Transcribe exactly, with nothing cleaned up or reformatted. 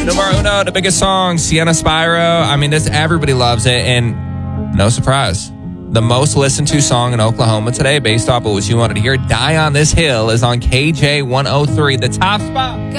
Numero uno, the biggest song, Sienna Spyro. I mean, this everybody loves it, and no surprise. The most listened to song in Oklahoma today, based off of what you wanted to hear, Die on This Hill, is on K J one oh three, the top spot.